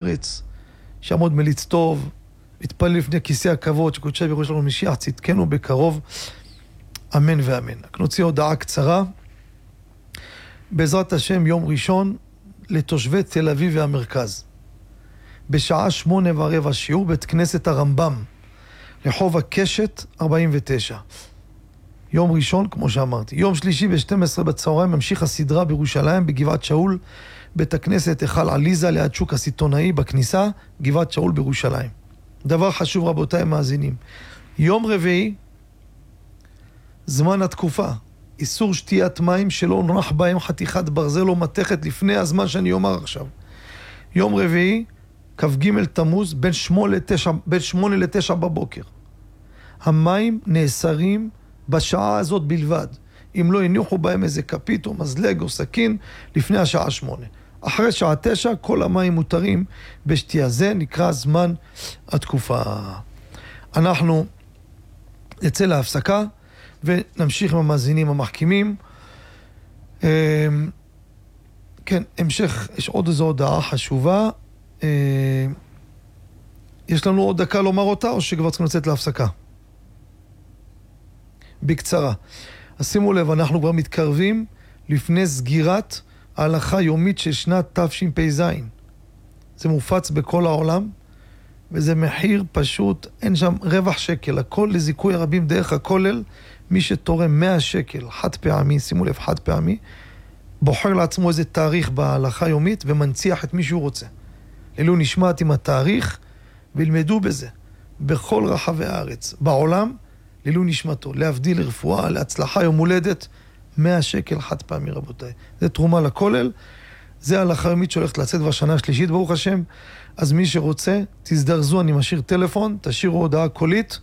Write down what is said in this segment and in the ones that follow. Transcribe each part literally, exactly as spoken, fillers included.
הארץ, שעמוד מליץ טוב, מתפלל לפני כיסא הכבוד, שקודשי ברוך הוא שלנו משיח צדקנו בקרוב, אמן ואמן. רק נוציא הודעה קצרה, בעזרת השם יום ראשון לתושבי תל אביב והמרכז. בשעה שמונה ורבע שיעור בית כנסת הרמב"ם, לחוב הקשת ארבעים ותשע. יום ראשון, כמו שאמרתי. יום שלישי ב-שתים עשרה בצהריים ממשיך הסדרה בירושלים, בגבעת שאול, בית הכנסת היכל עליזה ליד שוק הסיטונאי בכניסה, גבעת שאול בירושלים. דבר חשוב רבותיי מאזינים. יום רביעי, זמן התקופה. איסור שתיית מים שלא נוח בהם חתיכת ברזל או מתכת לפני הזמן שאני אומר עכשיו. יום רביעי, כ"ג תמוז, בין שמונה לתשע, בין שמונה לתשע בבוקר. המים נאסרים בשעה הזאת בלבד. אם לא יניחו בהם איזה כפית או מזלג או סכין לפני השעה שמונה. אחרי שעה תשע, כל המים מותרים בשתייה. זה נקרא זמן התקופה. אנחנו נצא להפסקה ונמשיך עם המאזינים המחכימים. כן, המשך, יש עוד איזו הודעה חשובה. יש לנו עוד דקה לומר אותה, או שכבר צריכים לצאת להפסקה? בקצרה. אז שימו לב, אנחנו כבר מתקרבים לפני סגירת ההלכה יומית של שנת תשפ"ז. זה מופץ בכל העולם, וזה מחיר פשוט, אין שם רווח שקל, הכל לזיכוי הרבים דרך הכולל. מי שתורם מאה שקל, חד פעמי, שימו לב, חד פעמי, בוחר לעצמו איזה תאריך בהלכה יומית ומנציח את מי שהוא רוצה. אלו נשמעת עם התאריך וילמדו בזה בכל רחבי הארץ, בעולם, ללו נשמתו, להבדיל לרפואה, להצלחה יום הולדת, מאה שקל חד פעמי רבותיי. זה תרומה לכולל, זה ההלכה יומית שהולכת לצאת בשנה השלישית ברוך השם. אז מי שרוצה, תזדרזו, אני משאיר טלפון, תשאירו הודעה קולית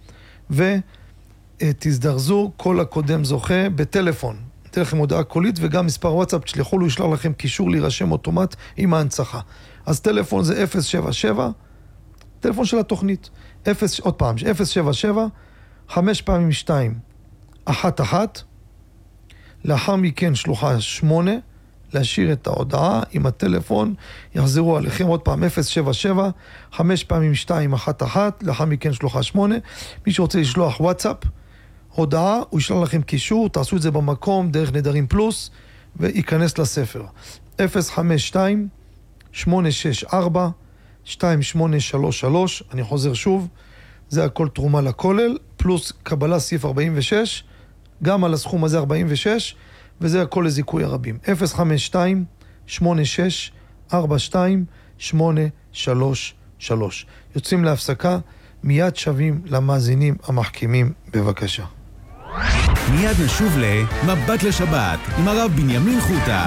ותזדרזו, כל הקודם זוכה בטלפון. ניתן לכם הודעה קולית וגם מספר וואטסאפ, תשלחו לו, ישלח לכם קישור להירשם אוטומט עם ההנצחה. אז טלפון זה אפס שבע שבע, טלפון של התוכנית, אפס, עוד פעם, אפס שבע שבע, חמש פעמים שתיים, אחת אחת, לאחר מכן שלוחה שמונה, להשאיר את ההודעה עם הטלפון, יחזרו עליכם עוד פעם, אפס שבע שבע, חמש פעמים שתיים, אחת אחת, לאחר מכן שלוחה שמונה, מי שרוצה לשלוח וואטסאפ, הודעה, הוא ישלח לכם קישור, תעשו את זה במקום, דרך נדרים פלוס, וייכנס לספר. אפס חמש שתיים, שמונה שש ארבע, שתיים שמונה שלוש שלוש, אני חוזר שוב, זה הכל תרומה לכולל, פלוס קבלה סעיף ארבעים ושש, גם על הסכום הזה ארבעים ושש, וזה הכל לזיכוי הרבים. אפס חמש שתיים, שמונה שש ארבע שתיים, שמונה שלוש שלוש. יוצאים להפסקה, מיד שווים למאזינים המחכימים, בבקשה. מיד נשוב למבט לשבת עם הרב בנימין חוטה.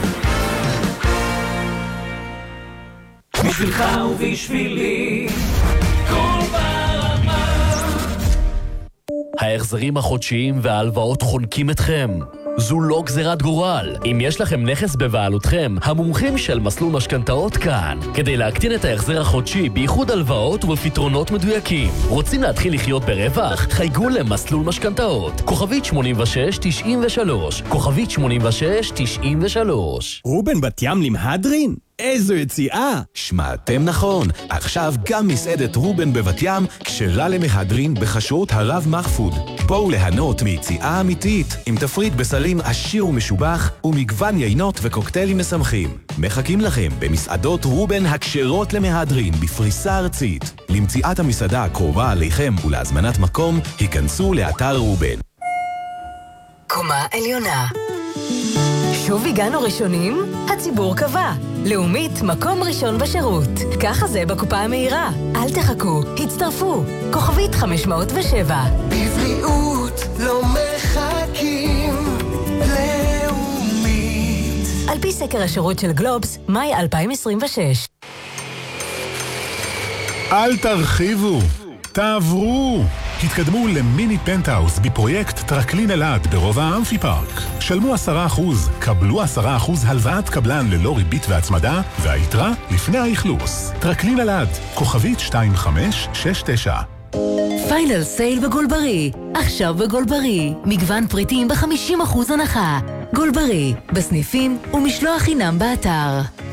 בשבילך ובשבילי כל ברמה. ההחזרים החודשיים וההלוואות חונקים אתכם. זו לא גזירת גורל. אם יש לכם נכס בבעלותכם, המומחים של מסלול משכנתאות כאן. כדי להקטין את ההחזר החודשי בייחוד הלוואות ובפתרונות מדויקים. רוצים להתחיל לחיות ברווח? חייגו למסלול משכנתאות. כוכבית שמונים ושש תשעים ושלוש. כוכבית שמונים ושש תשעים ושלוש. רובן בת ים למהדרין? איזו יציאה! שמעתם נכון, עכשיו גם מסעדת רובן בבת ים כשרה למהדרין בחשרות הרב מחפוד. בואו ליהנות מיציאה אמיתית עם תפריט בסלים עשיר ומשובח ומגוון יינות וקוקטיילים משמחים. מחכים לכם במסעדות רובן הכשרות למהדרין בפריסה ארצית. למציאת המסעדה הקרובה עליכם ולהזמנת מקום, היכנסו לאתר רובן. קומה עליונה. שוב הגענו ראשונים? הציבור קבע. לאומית, מקום ראשון בשירות. ככה זה בקופה המהירה. אל תחכו, הצטרפו. כוכבית חמש מאות ושבע. בבריאות לא מחכים. לאומית. על פי סקר השירות של גלובס, מאי אלפיים עשרים ושש. אל תרחיבו, תעברו. התקדמו למיני פנטהאוס בפרויקט טרקלין אלעד ברובע האמפי פארק. שלמו עשרה אחוז, קבלו עשרה אחוז הלוואת קבלן ללא ריבית והצמדה, והיתרה לפני האכלוס. טרקלין אלעד, כוכבית שתיים חמש שש תשע. פיינל סייל בגולברי. עכשיו בגולברי. מגוון פריטים ב-חמישים אחוז הנחה. גולברי, בסניפים ומשלוח חינם באתר.